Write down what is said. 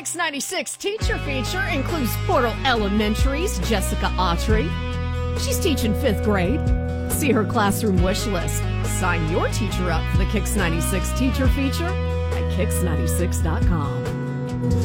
Kix 96 teacher feature includes Portal Elementary's Jessica Autry. She's teaching 5th grade. See her classroom wish list. Sign your teacher up for the Kix 96 teacher feature at Kix96.com.